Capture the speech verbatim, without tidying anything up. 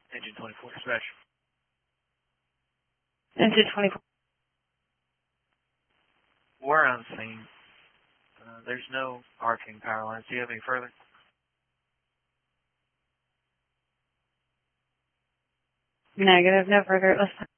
Engine twenty-four, dispatch. Engine twenty-four. We're on scene. Uh, there's no arcing power lines. Do you have any further? Negative, no further. Listen.